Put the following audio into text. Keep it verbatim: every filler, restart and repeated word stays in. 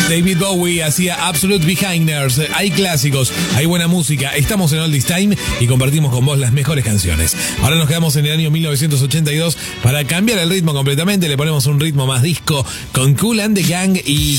David Bowie hacía Absolute Behinders. Hay clásicos, hay buena música. Estamos en All This Time y compartimos con vos las mejores canciones. Ahora nos quedamos en el año mil novecientos ochenta y dos para cambiar el ritmo completamente. Le ponemos un ritmo más disco con Kool and the Gang y